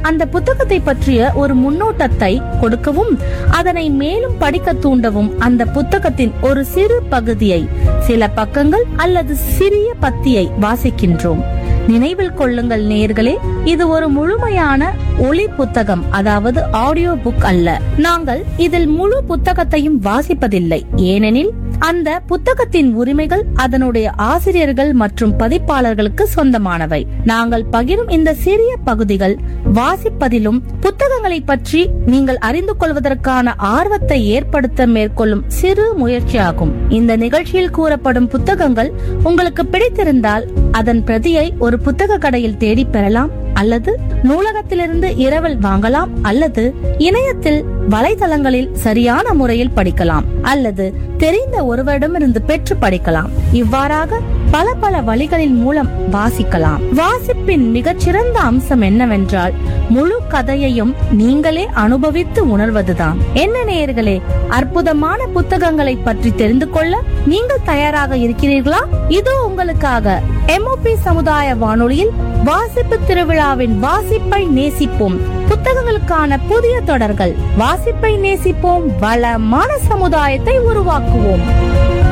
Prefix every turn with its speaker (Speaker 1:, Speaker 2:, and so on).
Speaker 1: அந்த புத்தகத்தை பற்றிய ஒரு முன்னோட்டத்தை கொடுக்கவும் அதனை மேலும் படிக்க தூண்டவும் அந்த புத்தகத்தின் ஒரு சிறு பகுதியை, சில பக்கங்கள் அல்லது சிறிய பத்தியை வாசிக்கின்றோம். நினைவில் கொள்ளுங்கள் நேயர்களே, இது ஒரு முழுமையான ஒலி புத்தகம், அதாவது ஆடியோ புக் அல்ல. நாங்கள் இதில் முழு புத்தகத்தையும் வாசிப்பதில்லை. ஏனெனில் அந்த புத்தகத்தின் உரிமைகள் அதனுடைய ஆசிரியர்கள் மற்றும் பதிப்பாளர்களுக்கு சொந்தமானவை. நாங்கள் பகிரும் இந்த சிறிய பகுதிகள் வாசிப்பதிலும் புத்தகங்களை பற்றி நீங்கள் அறிந்து கொள்வதற்கான ஆர்வத்தை ஏற்படுத்த மேற்கொள்ளும் சிறு முயற்சியாகும். இந்த நிகழ்ச்சியில் கூறப்படும் புத்தகங்கள் உங்களுக்கு பிடித்திருந்தால் அதன் பிரதியை ஒரு புத்தக கடையில் தேடி பெறலாம், அல்லது நூலகத்திலிருந்து இரவல் வாங்கலாம், அல்லது இணையத்தில் வலைதளங்களில் சரியான முறையில் படிக்கலாம், அல்லது தெரிந்த ஒருவரிடமிருந்து பெற்று படிக்கலாம். இவ்வாறாக பல பல வழிகளின் மூலம் வாசிக்கலாம். வாசிப்பின் மிகச்சிறந்த அம்சம் என்னவென்றால் முழு கதையையும் நீங்களே அனுபவித்து உணர்வதுதான். என்ன நேயர்களே, அற்புதமான புத்தகங்களை பற்றி தெரிந்து கொள்ள நீங்கள் தயாராக இருக்கிறீர்களா? இதோ உங்களுக்காக MOP சமுதாய வானொலியில் வாசிப்பு திருவிழாவின் வாசிப்பை நேசிப்போம் புத்தகங்களுக்கான புதிய தொடர்கள். வாசிப்பை நேசிப்போம், வளமான சமுதாயத்தை உருவாக்குவோம்.